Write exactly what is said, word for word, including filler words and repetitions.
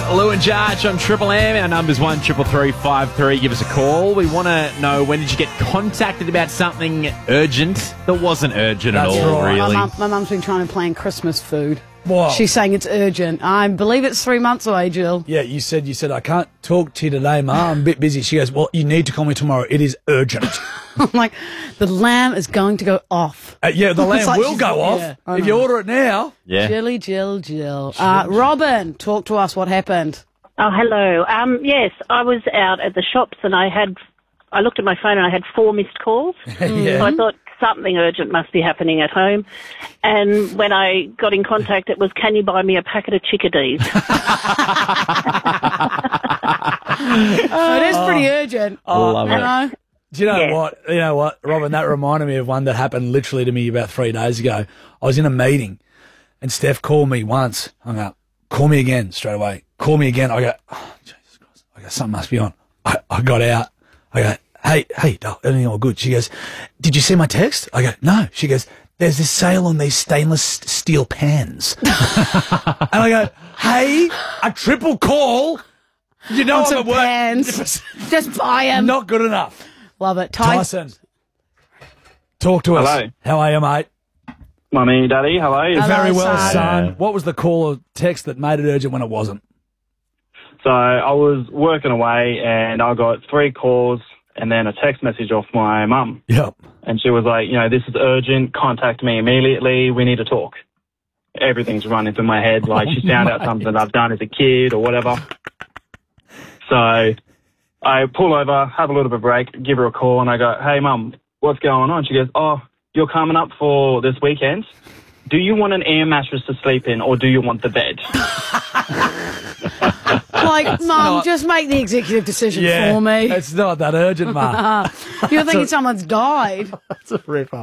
Lou and Jarch on Triple M. Our number's one triple three five three. Give us a call. We want to know, when did you get contacted about something urgent that wasn't urgent That's at all, right. really? My, mum, my mum's been trying to plan Christmas food. Wow. She's saying it's urgent. I believe it's three months away, Jill. Yeah, you said, you said, I can't talk to you today, Ma. I'm a bit busy. She goes, well, you need to call me tomorrow. It is urgent. I'm like, the lamb is going to go off. Uh, yeah, the It's lamb like will she's- go off. yeah, I if you know. order it now. Yeah. Jilly, Jill, Jill. Uh, Robin, talk to us. What happened? Oh, hello. Um, yes, I was out at the shops and I had, I looked at my phone and I had four missed calls. Yeah. So I thought something urgent must be happening at home. And when I got in contact, it was, can you buy me a packet of chickadees? Oh, it is pretty urgent. Love you it. know? Do you know Yeah. what? You know what, Robin, that reminded me of one that happened literally to me about three days ago. I was in a meeting and Steph called me once, hung up, call me again straight away. Call me again. I go, oh, Jesus Christ. I go, something must be on. I, I got out. I go, hey, hey, oh, everything all good. She goes, did you see my text? I go, no. She goes, there's this sale on these stainless steel pans. And I go, hey, a triple call. You know On I'm some at work. pans. Just buy them. Not good enough. Love it. Ty- Tyson, talk to us. Hello. How are you, mate? Mummy, Daddy, how are you? Hello, Very well, son. son. Yeah. What was the call or text that made it urgent when it wasn't? So I was working away and I got three calls and then a text message off my mum. Yep. And she was like, you know, this is urgent. Contact me immediately. We need to talk. Everything's running through my head. Like she found out something that I've done as a kid or whatever. So I pull over, have a little bit of a break, give her a call and I go, hey, Mum, what's going on? She goes, oh, you're coming up for this weekend. Do you want an air mattress to sleep in or do you want the bed? Like, Mum, not- just make the executive decision Yeah. for me. It's not that urgent, Ma. You're thinking someone's died. That's a rip